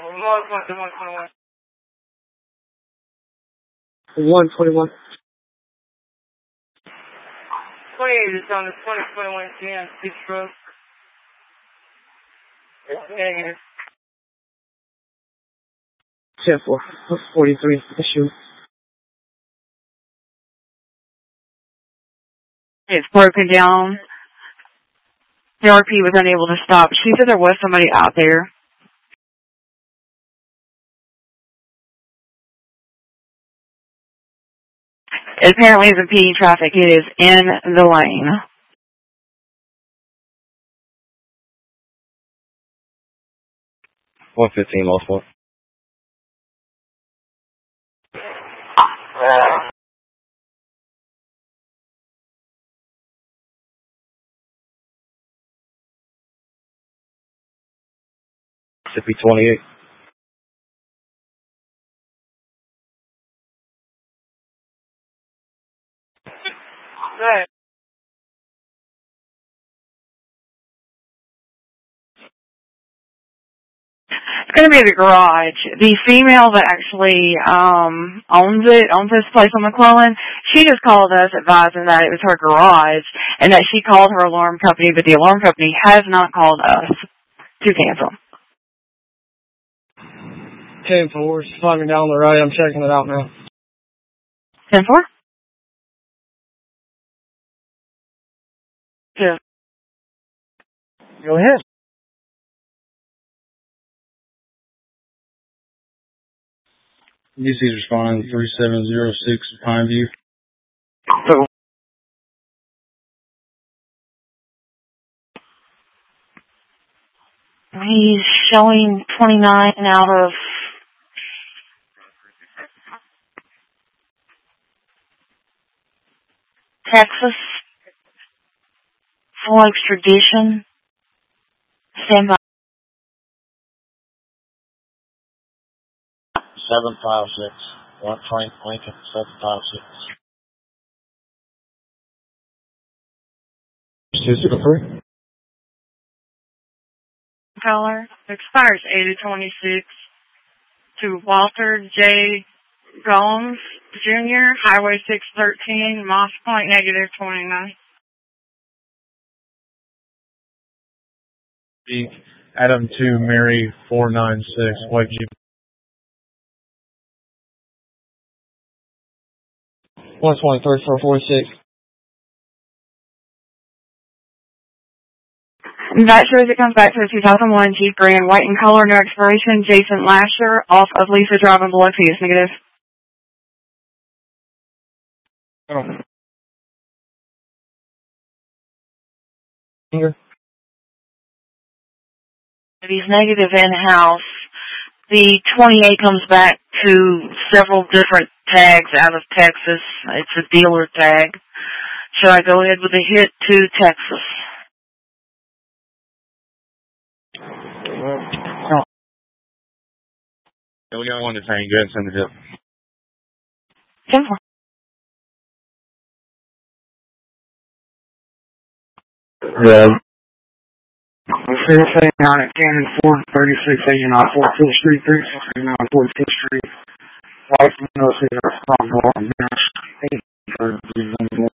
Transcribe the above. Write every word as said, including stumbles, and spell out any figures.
one twenty-one. twenty-eight is on the twenty twenty-one G M C truck. It's negative. ten four. forty-three. Issue. It's broken down. The R P was unable to stop. She said there was somebody out there. It apparently is impeding traffic. It is in the lane. one fifteen, lost one. Mississippi twenty-eight. Right. It's going to be the garage. The female that actually um, owns it, owns this place on McClellan, she just called us advising that it was her garage and that she called her alarm company, but the alarm company has not called us to cancel. ten four. It's climbing down the right. I'm checking it out now. ten four? Yeah. Go ahead. D C's responding three seven zero six Pineview. So, he's showing twenty-nine out of Texas. Full extradition. Stand by. seven five six. One Frank Lincoln, seven five six. two zero three. Color expires eight twenty-six to Walter J. Gomes, Junior, Highway six thirteen, Moss Point, negative twenty-nine. Adam two, Mary four nine six, Whiteview. one twenty-three, four forty-six. That shows it comes back to the two thousand one Jeep Grand, white in color, no expiration, Jason Lasher, off of Lisa Drive in Biloxi, is negative. Oh. Here. He's negative in-house. The twenty-eight comes back to several different tags out of Texas. It's a dealer tag. Should I go ahead with a hit to Texas? Oh. Yeah, we got one to train. Go ahead and send the hip. ten four. Yeah. Fair saying down at Cannon four thirty-six eighty-nine fourteenth Street, three sixty-nine fourteenth Street. White windows here from Long Beach.